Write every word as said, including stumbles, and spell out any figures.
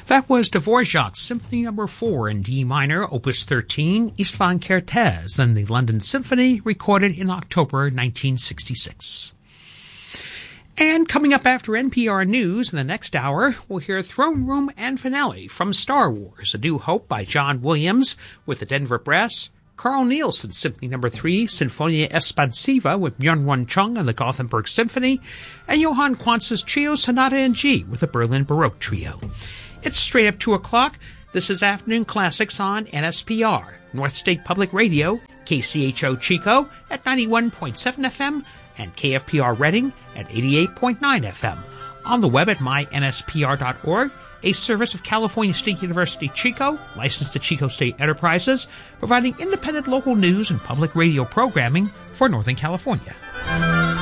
That was Dvorak's Symphony Number four in D minor, Opus thirteen, Istvan Kertész, and the London Symphony, recorded in October nineteen sixty-six. And coming up after N P R News in the next hour, we'll hear Throne Room and Finale from Star Wars, A New Hope by John Williams with the Denver Brass, Carl Nielsen's Symphony Number three, Sinfonia Espansiva with Myung-Whun Chung and the Gothenburg Symphony, and Johann Quantz's Trio Sonata in G with the Berlin Baroque Trio. It's straight up two o'clock. This is Afternoon Classics on N S P R, North State Public Radio, K C H O Chico at ninety-one point seven F M, and K F P R Reading at eighty-eight point nine F M. On the web at my N S P R dot org, a service of California State University Chico, licensed to Chico State Enterprises, providing independent local news and public radio programming for Northern California.